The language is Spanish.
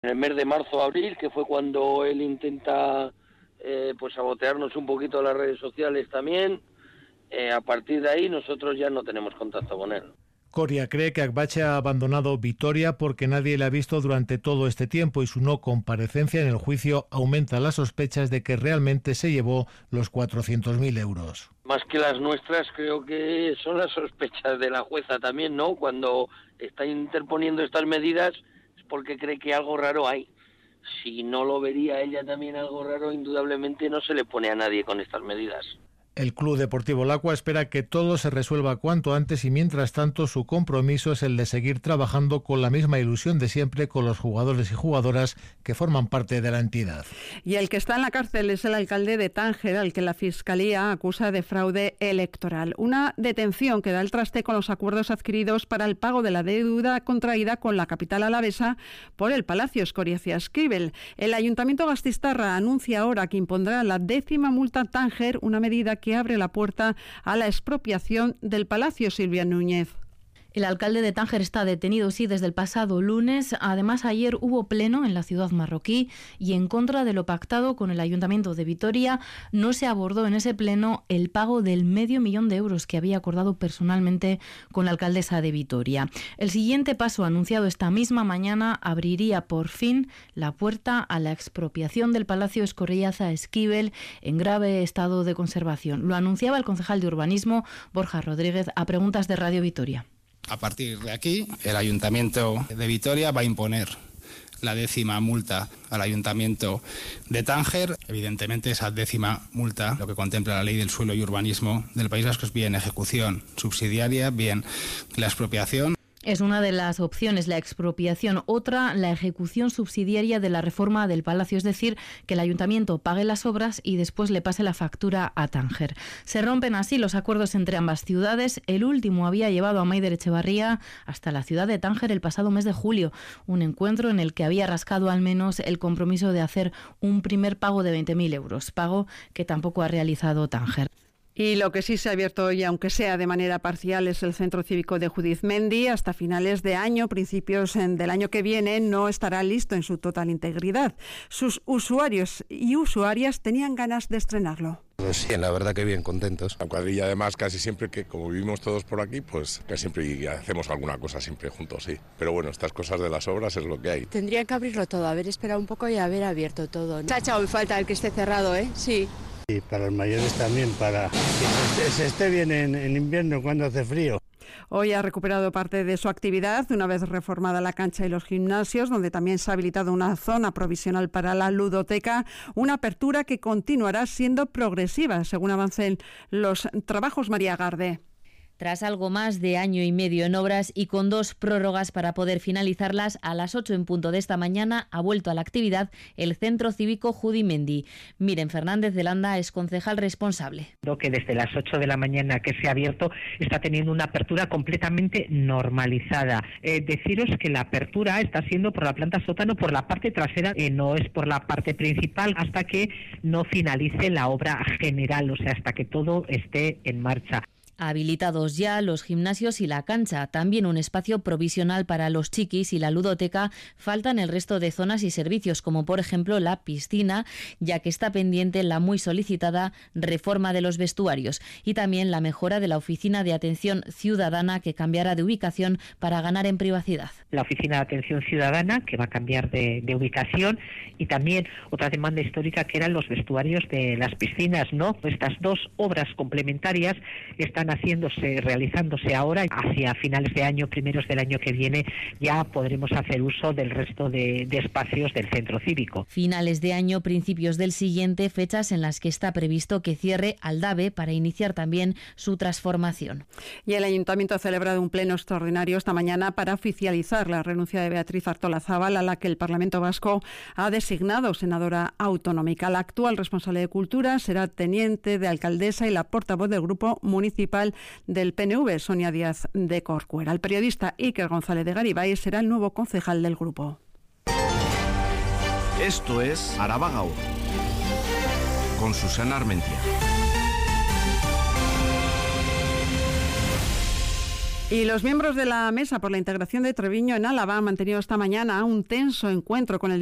En el mes de marzo o abril, que fue cuando él intenta pues sabotearnos un poquito las redes sociales también, a partir de ahí nosotros ya no tenemos contacto con él. Coria cree que Agbache ha abandonado Vitoria porque nadie le ha visto durante todo este tiempo y su no comparecencia en el juicio aumenta las sospechas de que realmente se llevó los 400.000 euros. Más que las nuestras, creo que son las sospechas de la jueza también, ¿no? Cuando está interponiendo estas medidas es porque cree que algo raro hay. Si no lo vería ella también algo raro, indudablemente no se le pone a nadie con estas medidas. El Club Deportivo Lacua espera que todo se resuelva cuanto antes y mientras tanto su compromiso es el de seguir trabajando con la misma ilusión de siempre con los jugadores y jugadoras que forman parte de la entidad. Y el que está en la cárcel es el alcalde de Tánger, al que la Fiscalía acusa de fraude electoral. Una detención que da el traste con los acuerdos adquiridos para el pago de la deuda contraída con la capital alavesa por el Palacio Escoriacia-Esquivel. El Ayuntamiento Gastistarra anuncia ahora que impondrá la 10ª multa a Tánger, una medida que abre la puerta a la expropiación del Palacio. Silvia Núñez. El alcalde de Tánger está detenido, sí, desde el pasado lunes. Además, ayer hubo pleno en la ciudad marroquí y en contra de lo pactado con el Ayuntamiento de Vitoria, no se abordó en ese pleno el pago del $500.000 de euros que había acordado personalmente con la alcaldesa de Vitoria. El siguiente paso, anunciado esta misma mañana, abriría por fin la puerta a la expropiación del Palacio Escoriaza-Esquivel en grave estado de conservación. Lo anunciaba el concejal de Urbanismo, Borja Rodríguez, a preguntas de Radio Vitoria. A partir de aquí, el Ayuntamiento de Vitoria va a imponer la 10ª multa al Ayuntamiento de Tánger. Evidentemente, esa 10ª multa, lo que contempla la Ley del Suelo y Urbanismo del País Vasco, es bien ejecución subsidiaria, bien la expropiación. Es una de las opciones, la expropiación. Otra, la ejecución subsidiaria de la reforma del Palacio, es decir, que el Ayuntamiento pague las obras y después le pase la factura a Tánger. Se rompen así los acuerdos entre ambas ciudades. El último había llevado a Maider Echevarría hasta la ciudad de Tánger el pasado mes de julio, un encuentro en el que había rascado al menos el compromiso de hacer un primer pago de 20.000 euros, pago que tampoco ha realizado Tánger. Y lo que sí se ha abierto hoy, aunque sea de manera parcial, es el Centro Cívico de Judizmendi. Hasta finales de año, principios del año que viene, no estará listo en su total integridad. Sus usuarios y usuarias tenían ganas de estrenarlo. Pues sí, la verdad que bien contentos. La cuadrilla, además, casi siempre que, como vivimos todos por aquí, pues casi siempre hacemos alguna cosa siempre juntos, sí. Pero bueno, estas cosas de las obras es lo que hay. Tendrían que abrirlo todo, haber esperado un poco y haber abierto todo, ¿no? Se ha echado en falta el que esté cerrado, ¿eh? Sí. Y para los mayores también, para que se esté bien en invierno cuando hace frío. Hoy ha recuperado parte de su actividad una vez reformada la cancha y los gimnasios, donde también se ha habilitado una zona provisional para la ludoteca, una apertura que continuará siendo progresiva según avancen los trabajos. María Garde. Tras algo más de año y medio en obras y con 2 prórrogas para poder finalizarlas, a las 8 en punto de esta mañana ha vuelto a la actividad el Centro Cívico Judimendi. Miren Fernández de Landa es concejal responsable. Que desde las 8 de la mañana que se ha abierto está teniendo una apertura completamente normalizada. Deciros que la apertura está siendo por la planta sótano, por la parte trasera, no es por la parte principal hasta que no finalice la obra general, o sea, hasta que todo esté en marcha. Habilitados ya los gimnasios y la cancha, también un espacio provisional para los chiquis y la ludoteca. Faltan el resto de zonas y servicios, como por ejemplo la piscina, ya que está pendiente la muy solicitada reforma de los vestuarios y también la mejora de la oficina de atención ciudadana, que cambiará de ubicación para ganar en privacidad. La oficina de atención ciudadana, que va a cambiar de ubicación, y también otra demanda histórica que eran los vestuarios de las piscinas, ¿no? Estas 2 obras complementarias están realizándose ahora. Hacia finales de año, primeros del año que viene, ya podremos hacer uso del resto de espacios del centro cívico. Finales de año, principios del siguiente, fechas en las que está previsto que cierre Aldave para iniciar también su transformación. Y el Ayuntamiento ha celebrado un pleno extraordinario esta mañana para oficializar la renuncia de Beatriz Artolazabal, a la que el Parlamento Vasco ha designado senadora autonómica. La actual responsable de Cultura será teniente de alcaldesa y la portavoz del Grupo Municipal del PNV, Sonia Díaz de Corcuera. El periodista Iker González de Garibay será el nuevo concejal del grupo. Esto es Araba Gaur, con Susana Armentia. Y los miembros de la Mesa por la Integración de Treviño en Álava han mantenido esta mañana un tenso encuentro con el